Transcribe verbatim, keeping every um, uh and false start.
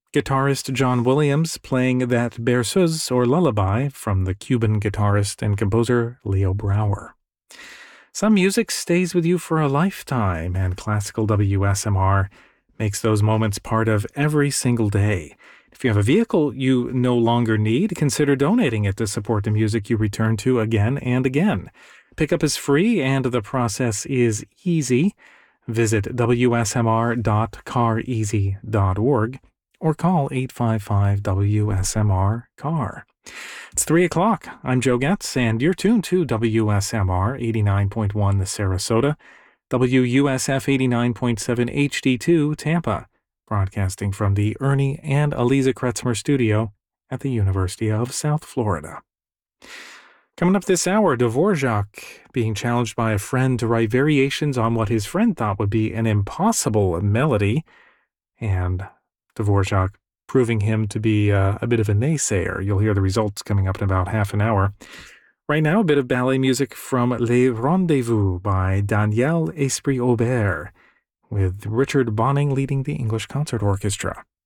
Guitarist John Williams playing that berceuse or lullaby from the Cuban guitarist and composer Leo Brouwer. Some music stays with you for a lifetime, and classical W S M R makes those moments part of every single day. If you have a vehicle you no longer need, consider donating it to support the music you return to again and again. Pickup is free and the process is easy. Visit w s m r dot car easy dot org or call eight five five W S M R C A R. It's three o'clock. I'm Joe Getz, and you're tuned to W S M R eighty-nine point one Sarasota, W U S F eighty-nine point seven H D two Tampa, broadcasting from the Ernie and Aliza Kretzmer studio at the University of South Florida. Coming up this hour, Dvorak being challenged by a friend to write variations on what his friend thought would be an impossible melody, and Dvorak proving him to be uh, a bit of a naysayer. You'll hear the results coming up in about half an hour. Right now, a bit of ballet music from Les Rendezvous by Daniel Esprit Aubert, with Richard Bonning leading the English Concert Orchestra.